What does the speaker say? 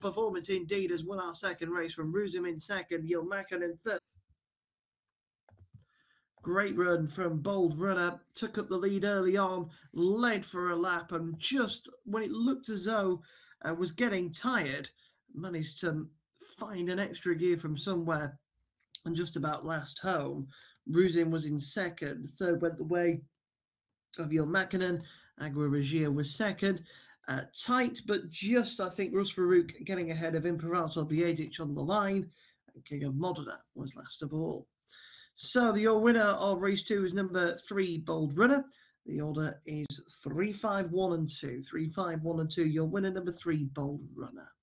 performance indeed as well. Our second race from Ruzim in second, Yilmakin in third. Great run from Bold Runner, took up the lead early on, led for a lap, and just when it looked as though was getting tired, managed to find an extra gear from somewhere and just about last home. Ruzim was in second, third went the way of Yilmakin, Agua Regia was second. Tight, but just, I think, Rus Farouk getting ahead of Imperator Biedic on the line. And King of Modena was last of all. So your winner of race 2 is number 3, Bold Runner. The order is 3, 5, 1 and 2. 3, 5, 1 and 2. Your winner, number 3, Bold Runner.